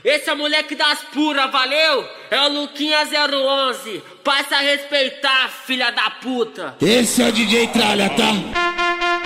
Esse é o moleque das puras, valeu? É o Luquinha 011. Passa a respeitar, filha da puta. Esse é o DJ Tralha, tá?